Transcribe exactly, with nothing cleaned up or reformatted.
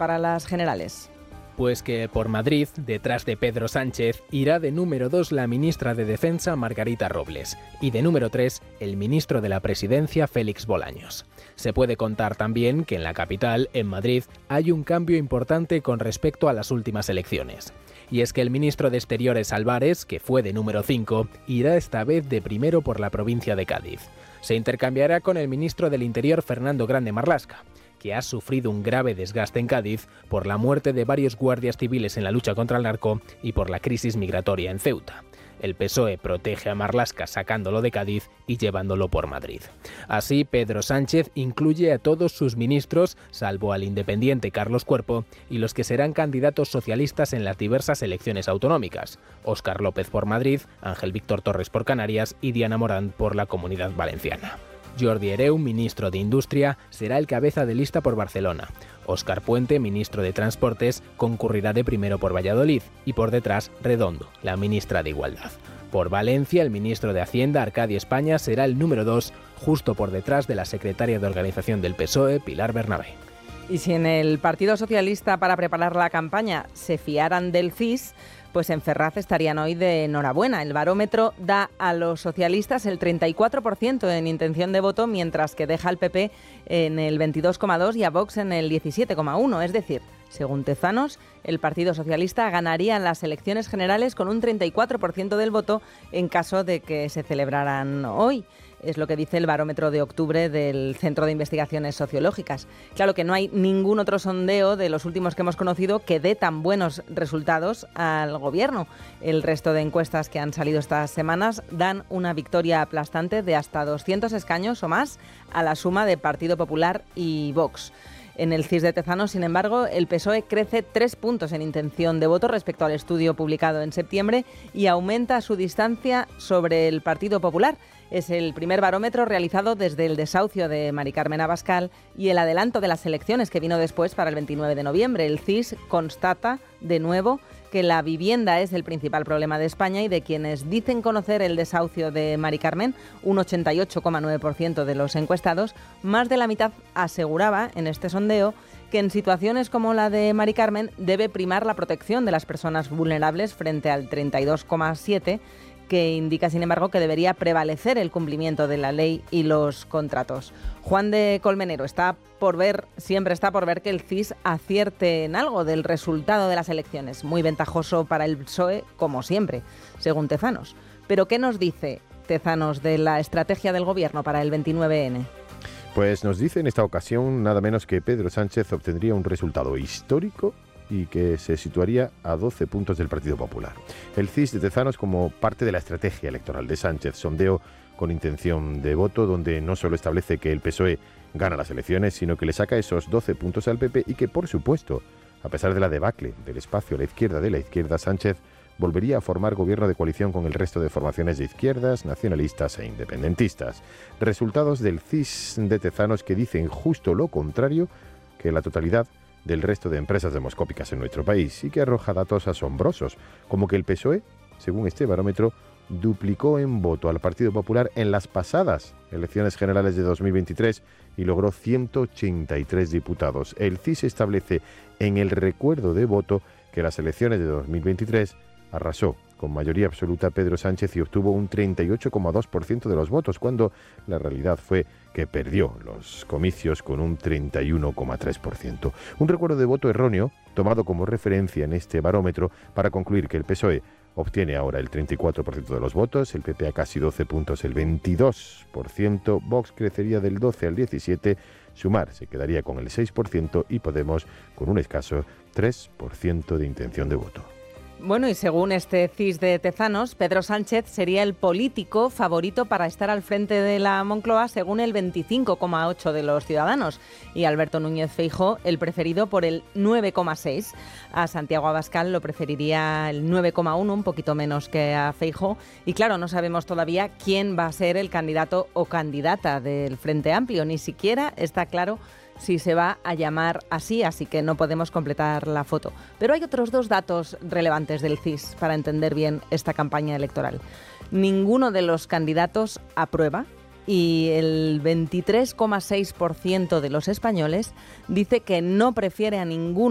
para las generales? Pues que por Madrid, detrás de Pedro Sánchez, irá de número dos la ministra de Defensa Margarita Robles y de número tres el ministro de la Presidencia Félix Bolaños. Se puede contar también que en la capital, en Madrid, hay un cambio importante con respecto a las últimas elecciones. Y es que el ministro de Exteriores Álvarez, que fue de número cinco, irá esta vez de primero por la provincia de Cádiz. Se intercambiará con el ministro del Interior Fernando Grande Marlaska, que ha sufrido un grave desgaste en Cádiz por la muerte de varios guardias civiles en la lucha contra el narco y por la crisis migratoria en Ceuta. El P S O E protege a Marlaska sacándolo de Cádiz y llevándolo por Madrid. Así, Pedro Sánchez incluye a todos sus ministros, salvo al independiente Carlos Cuerpo, y los que serán candidatos socialistas en las diversas elecciones autonómicas: Óscar López por Madrid, Ángel Víctor Torres por Canarias y Diana Morán por la Comunidad Valenciana. Jordi Hereu, ministro de Industria, será el cabeza de lista por Barcelona. Óscar Puente, ministro de Transportes, concurrirá de primero por Valladolid y por detrás Redondo, la ministra de Igualdad. Por Valencia, el ministro de Hacienda, Arcadio España, será el número dos, justo por detrás de la secretaria de Organización del P S O E, Pilar Bernabé. Y si en el Partido Socialista, para preparar la campaña, se fiaran del C I S, pues en Ferraz estarían hoy de enhorabuena. El barómetro da a los socialistas el treinta y cuatro por ciento en intención de voto, mientras que deja al P P en el veintidós coma dos por ciento y a Vox en el diecisiete coma uno por ciento. Es decir, según Tezanos, el Partido Socialista ganaría en las elecciones generales con un treinta y cuatro por ciento del voto en caso de que se celebraran hoy. Es lo que dice el barómetro de octubre del Centro de Investigaciones Sociológicas. Claro que no hay ningún otro sondeo de los últimos que hemos conocido que dé tan buenos resultados al gobierno. El resto de encuestas que han salido estas semanas dan una victoria aplastante de hasta doscientos escaños o más a la suma de Partido Popular y Vox. En el C I S de Tezanos, sin embargo, el P S O E crece tres puntos en intención de voto respecto al estudio publicado en septiembre y aumenta su distancia sobre el Partido Popular. Es el primer barómetro realizado desde el desahucio de Mari Carmen Abascal y el adelanto de las elecciones que vino después para el veintinueve de noviembre. El C I S constata, de nuevo, que la vivienda es el principal problema de España y de quienes dicen conocer el desahucio de Mari Carmen, un ochenta y ocho coma nueve por ciento de los encuestados, más de la mitad aseguraba en este sondeo que en situaciones como la de Mari Carmen debe primar la protección de las personas vulnerables frente al treinta y dos coma siete por ciento, que indica, sin embargo, que debería prevalecer el cumplimiento de la ley y los contratos. Juan de Colmenero, está por ver, siempre está por ver que el C I S acierte en algo del resultado de las elecciones. Muy ventajoso para el P S O E, como siempre, según Tezanos. Pero, ¿qué nos dice Tezanos de la estrategia del gobierno para el veintinueve ene? Pues nos dice en esta ocasión nada menos que Pedro Sánchez obtendría un resultado histórico y que se situaría a doce puntos del Partido Popular. El C I S de Tezanos como parte de la estrategia electoral de Sánchez, sondeo con intención de voto, donde no solo establece que el P S O E gana las elecciones, sino que le saca esos doce puntos al P P y que, por supuesto, a pesar de la debacle del espacio a la izquierda de la izquierda, Sánchez volvería a formar gobierno de coalición con el resto de formaciones de izquierdas, nacionalistas e independentistas. Resultados del C I S de Tezanos que dicen justo lo contrario que la totalidad del resto de empresas demoscópicas en nuestro país y que arroja datos asombrosos, como que el P S O E, según este barómetro, duplicó en voto al Partido Popular en las pasadas elecciones generales de dos mil veintitrés y logró ciento ochenta y tres diputados. El C I S establece en el recuerdo de voto que las elecciones de dos mil veintitrés arrasó con mayoría absoluta Pedro Sánchez y obtuvo un treinta y ocho coma dos por ciento de los votos, cuando la realidad fue que perdió los comicios con un treinta y uno coma tres por ciento. Un recuerdo de voto erróneo, tomado como referencia en este barómetro, para concluir que el P S O E obtiene ahora el treinta y cuatro por ciento de los votos, el P P a casi doce puntos, el veintidós por ciento, Vox crecería del doce al diecisiete, Sumar se quedaría con el seis por ciento y Podemos con un escaso tres por ciento de intención de voto. Bueno, y según este C I S de Tezanos, Pedro Sánchez sería el político favorito para estar al frente de la Moncloa, según el veinticinco coma ocho por ciento de los ciudadanos, y Alberto Núñez Feijóo el preferido por el nueve coma seis por ciento. A Santiago Abascal lo preferiría el nueve coma uno por ciento, un poquito menos que a Feijóo, y claro, no sabemos todavía quién va a ser el candidato o candidata del Frente Amplio, ni siquiera está claro si se va a llamar así, así que no podemos completar la foto. Pero hay otros dos datos relevantes del C I S para entender bien esta campaña electoral. Ninguno de los candidatos aprueba y el veintitrés coma seis por ciento de los españoles dice que no prefiere a ninguno